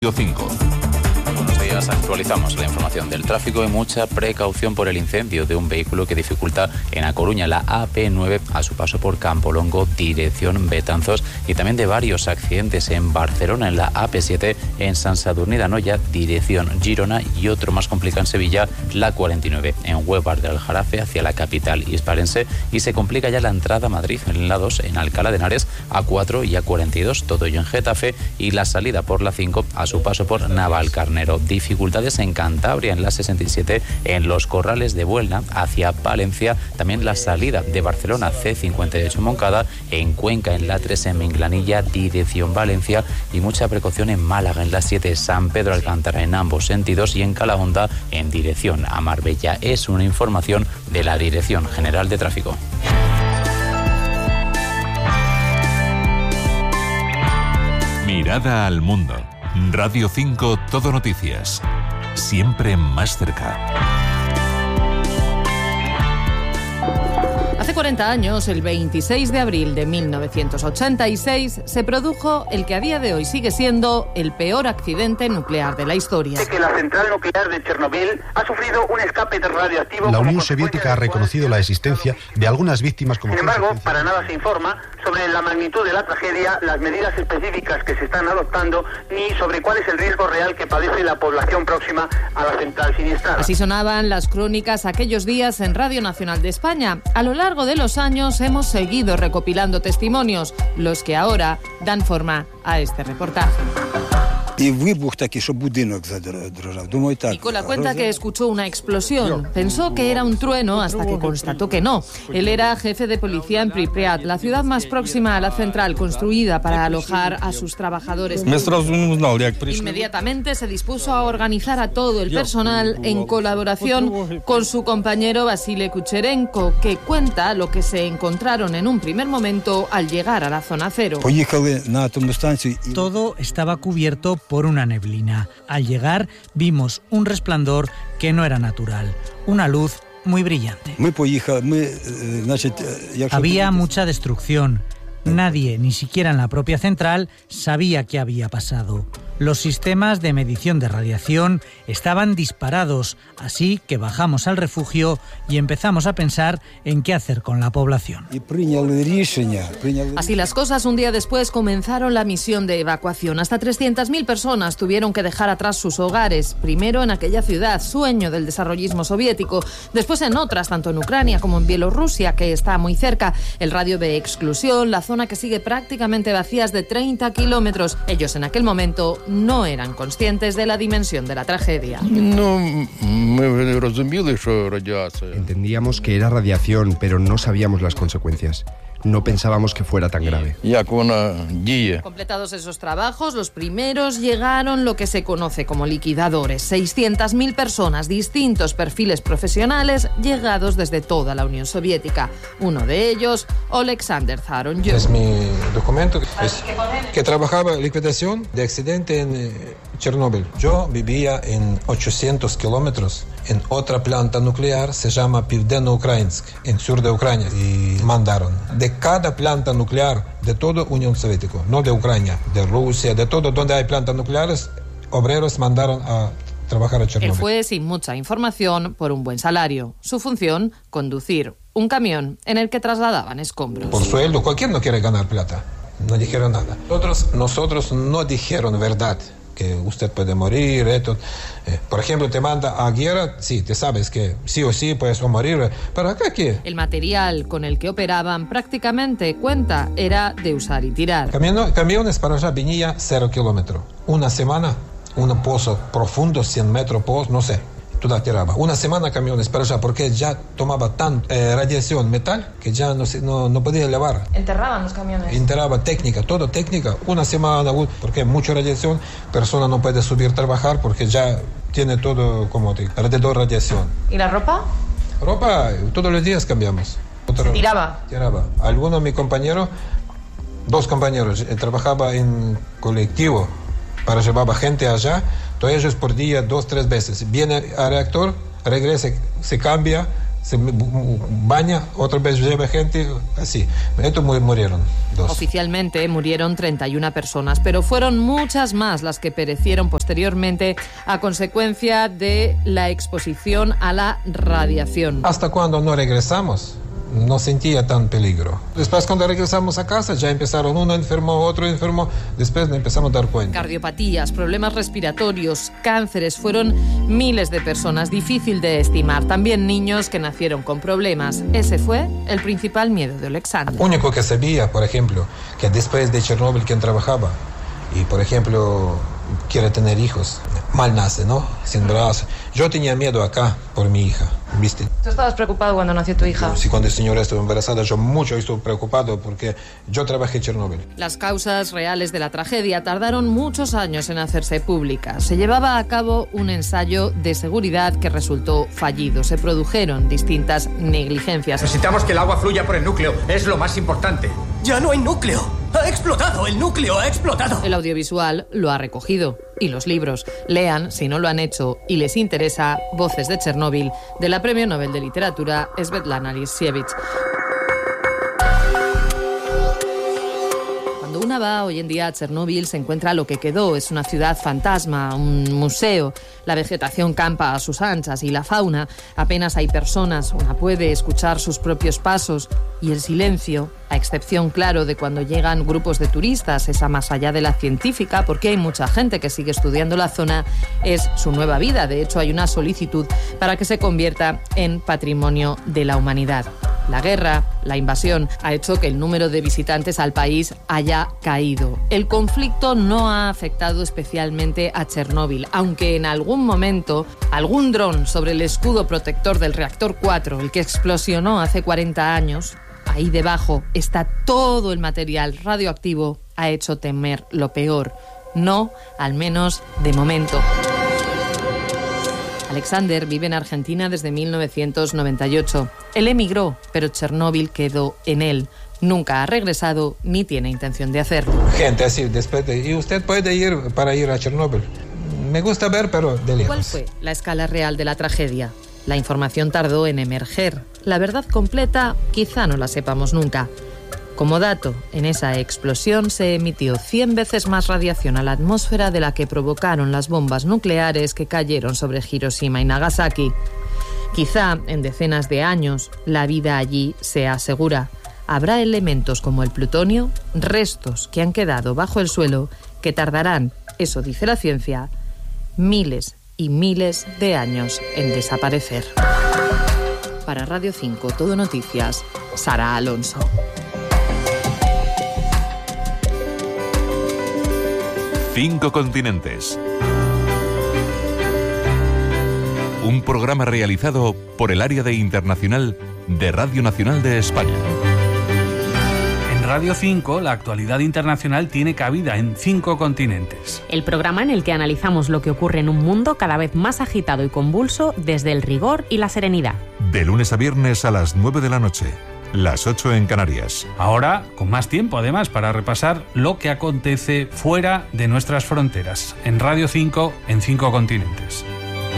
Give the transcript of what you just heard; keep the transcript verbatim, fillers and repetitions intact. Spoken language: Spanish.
Radio cinco. Buenos días, actualizamos la información del tráfico y mucha precaución por el incendio de un vehículo que dificulta en A Coruña la A P nueve a su paso por Campolongo, dirección Betanzos, y también de varios accidentes en Barcelona en la A P siete en San Sadurní d'Anoia, dirección Girona, y otro más complicado en Sevilla, la cuarenta y nueve en Huevar del Aljarafe hacia la capital hispalense, y se complica ya la entrada a Madrid en la dos en Alcalá de Henares, A cuatro y A cuarenta y dos, todo ello en Getafe, y la salida por la cinco a su paso por Navalcarnero. Dificultades en Cantabria en la sesenta y siete en los Corrales de Buelna hacia Palencia, también la salida de Barcelona C cincuenta y ocho Moncada, en Cuenca en la tres en Minglanilla, dirección Valencia, y mucha precaución en Málaga en la siete San Pedro Alcántara en ambos sentidos, y en Calahonda en dirección a Marbella. Es una información de la Dirección General de Tráfico. Mirada al mundo. Radio cinco, Todo Noticias. Siempre más cerca. Hace cuarenta años, el veintiséis de abril de mil novecientos ochenta y seis, se produjo el que a día de hoy sigue siendo el peor accidente nuclear de la historia. Que la central nuclear de Chernobyl ha sufrido un escape radioactivo. La Unión Soviética ha reconocido la existencia de algunas víctimas como... Sin embargo, para nada se informa sobre la magnitud de la tragedia, las medidas específicas que se están adoptando, ni sobre cuál es el riesgo real que padece la población próxima a la central siniestrada. Así sonaban las crónicas aquellos días en Radio Nacional de España. A lo largo de los años hemos seguido recopilando testimonios, los que ahora dan forma a este reportaje. Nicola cuenta que escuchó una explosión. Pensó que era un trueno hasta que constató que no. Él era jefe de policía en Pripyat, la ciudad más próxima a la central construida para alojar a sus trabajadores. Inmediatamente se dispuso a organizar a todo el personal en colaboración con su compañero Vasily Kucherenko, que cuenta lo que se encontraron en un primer momento al llegar a la zona cero. Todo estaba cubierto por una neblina. Al llegar vimos un resplandor que no era natural, una luz muy brillante. Había mucha destrucción. Nadie, ni siquiera en la propia central, sabía qué había pasado. Los sistemas de medición de radiación estaban disparados, así que bajamos al refugio y empezamos a pensar en qué hacer con la población. Así las cosas, un día después comenzaron la misión de evacuación. Hasta trescientas mil personas tuvieron que dejar atrás sus hogares, primero en aquella ciudad, sueño del desarrollismo soviético, después en otras, tanto en Ucrania como en Bielorrusia, que está muy cerca. El radio de exclusión, la zona que sigue prácticamente vacías de treinta kilómetros. Ellos en aquel momento no eran conscientes de la dimensión de la tragedia. Entendíamos que era radiación, pero no sabíamos las consecuencias. No pensábamos que fuera tan grave. Completados esos trabajos, los primeros llegaron lo que se conoce como liquidadores. seiscientas mil personas, distintos perfiles profesionales, llegados desde toda la Unión Soviética. Uno de ellos, Alexander Zaronjo. Es mi documento, es que trabajaba en liquidación de accidente en eh, Chernobyl. Yo vivía en ochocientos kilómetros en otra planta nuclear, se llama Pivdeno-Ukrainsk, en sur de Ucrania, y mandaron de cada planta nuclear de toda Unión Soviética, no de Ucrania, de Rusia, de todo donde hay plantas nucleares, obreros mandaron a trabajar a Chernobyl. Él fue sin mucha información por un buen salario. Su función, conducir un camión en el que trasladaban escombros. Por sueldo, cualquiera no quiere ganar plata. No dijeron nada. Nosotros, nosotros no dijeron verdad, que usted puede morir, esto. Eh, por ejemplo, te manda a guerra, sí, te sabes que sí o sí puedes morir, pero acá ¿qué? El material con el que operaban prácticamente, cuenta, era de usar y tirar. Camino, camiones para allá venía cero kilómetros. Una semana, un pozo profundo, cien metros pozo, no sé. Tú la tiraba. Una semana camiones para allá porque ya tomaba tan eh, radiación metal que ya no, no, no podía elevar. ¿Enterraban los camiones? Enterraba técnica, todo técnica. Una semana, porque mucha radiación, persona no puede subir a trabajar porque ya tiene todo como te, alrededor radiación. ¿Y la ropa? Ropa todos los días cambiamos. ¿Se tiraba? Tiraba. Alguno de mis compañeros, dos compañeros, eh, trabajaba en colectivo para llevar gente allá. Todos ellos por día, dos, tres veces. Viene al reactor, regresa, se cambia, se baña, otra vez lleva gente, así. Estos murieron dos. Oficialmente murieron treinta y una personas, pero fueron muchas más las que perecieron posteriormente a consecuencia de la exposición a la radiación. Hasta cuando no regresamos, no sentía tan peligro. Después, cuando regresamos a casa, ya empezaron uno enfermo, otro enfermo, después empezamos a dar cuenta. Cardiopatías, problemas respiratorios, cánceres, fueron miles de personas, difícil de estimar. También niños que nacieron con problemas. Ese fue el principal miedo de Alexander. Único que sabía, por ejemplo, que después de Chernóbil, quien trabajaba, y por ejemplo, quiere tener hijos, mal nace, ¿no? Sin brazos. Yo tenía miedo acá por mi hija, ¿viste? ¿Tú estabas preocupado cuando nació tu hija? Sí, cuando la señora estuvo embarazada, yo mucho estuve preocupado porque yo trabajé en Chernóbil. Las causas reales de la tragedia tardaron muchos años en hacerse públicas. Se llevaba a cabo un ensayo de seguridad que resultó fallido. Se produjeron distintas negligencias. Necesitamos que el agua fluya por el núcleo. Es lo más importante. ¡Ya no hay núcleo! ¡Ha explotado! ¡El núcleo ha explotado! El audiovisual lo ha recogido. Y los libros. Lean, si no lo han hecho y les interesa, Voces de Chernóbil, de la Premio Nobel de Literatura Svetlana Alexievich. Cuando una va hoy en día a Chernóbil se encuentra lo que quedó. Es una ciudad fantasma, un museo. La vegetación campa a sus anchas y la fauna. Apenas hay personas. Una puede escuchar sus propios pasos. Y el silencio, a excepción, claro, de cuando llegan grupos de turistas, esa más allá de la científica, porque hay mucha gente que sigue estudiando la zona, es su nueva vida. De hecho, hay una solicitud para que se convierta en patrimonio de la humanidad. La guerra, la invasión, ha hecho que el número de visitantes al país haya caído. El conflicto no ha afectado especialmente a Chernóbil, aunque en algún momento algún dron sobre el escudo protector del reactor cuatro, el que explosionó hace cuarenta años, ahí debajo está todo el material radioactivo, ha hecho temer lo peor. No, al menos de momento. Alexander vive en Argentina desde mil novecientos noventa y ocho. Él emigró, pero Chernóbil quedó en él. Nunca ha regresado ni tiene intención de hacerlo. Gente así, después de... Y usted puede ir para ir a Chernóbil. Me gusta ver, pero de lejos. ¿Cuál fue la escala real de la tragedia? La información tardó en emerger. La verdad completa quizá no la sepamos nunca. Como dato, en esa explosión se emitió cien veces más radiación a la atmósfera de la que provocaron las bombas nucleares que cayeron sobre Hiroshima y Nagasaki. Quizá en decenas de años la vida allí sea segura. Habrá elementos como el plutonio, restos que han quedado bajo el suelo, que tardarán, eso dice la ciencia, miles y miles de años en desaparecer. Para Radio cinco, Todo Noticias, Sara Alonso. Cinco continentes. Un programa realizado por el área de internacional de Radio Nacional de España. En Radio cinco, la actualidad internacional tiene cabida en cinco continentes. El programa en el que analizamos lo que ocurre en un mundo cada vez más agitado y convulso desde el rigor y la serenidad. De lunes a viernes a las nueve de la noche. Las ocho en Canarias. Ahora, con más tiempo además, para repasar lo que acontece fuera de nuestras fronteras. En Radio cinco, en cinco continentes.